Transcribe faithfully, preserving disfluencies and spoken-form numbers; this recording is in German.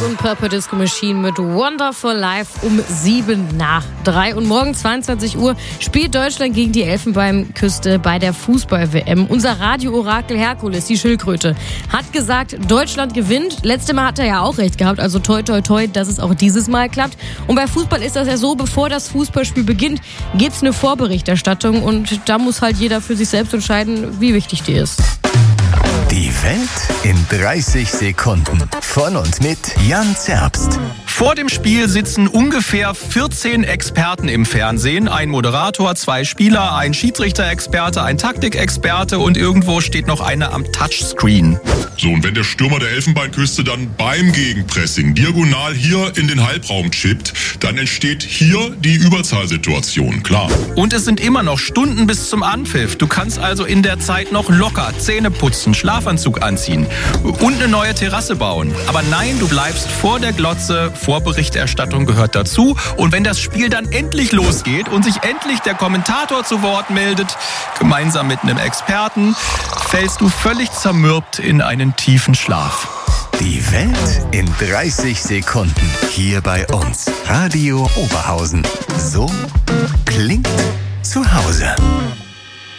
und Purple Disco Machine mit Wonderful Life um sieben nach drei. Und morgen zweiundzwanzig Uhr spielt Deutschland gegen die Elfenbeinküste bei der Fußball-W M. Unser Radio-Orakel Herkules, die Schildkröte, hat gesagt, Deutschland gewinnt. Letztes Mal hat er ja auch recht gehabt, also toi toi toi, dass es auch dieses Mal klappt. Und bei Fußball ist das ja so, bevor das Fußballspiel beginnt, gibt's eine Vorberichterstattung und da muss halt jeder für sich selbst entscheiden, wie wichtig die ist. Die Welt in dreißig Sekunden. Von und mit Jan Zerbst. Vor dem Spiel sitzen ungefähr vierzehn Experten im Fernsehen. Ein Moderator, zwei Spieler, ein Schiedsrichter-Experte, ein Taktikexperte und irgendwo steht noch einer am Touchscreen. So, und wenn der Stürmer der Elfenbeinküste dann beim Gegenpressing diagonal hier in den Halbraum chippt, dann entsteht hier die Überzahlsituation, klar. Und es sind immer noch Stunden bis zum Anpfiff. Du kannst also in der Zeit noch locker Zähne putzen, Schlafanzug anziehen und eine neue Terrasse bauen. Aber nein, du bleibst vor der Glotze. Vorberichterstattung gehört dazu. Und wenn das Spiel dann endlich losgeht und sich endlich der Kommentator zu Wort meldet, gemeinsam mit einem Experten, fällst du völlig zermürbt in einen tiefen Schlaf. Die Welt in dreißig Sekunden. Hier bei uns. Radio Oberhausen. So klingt zu Hause.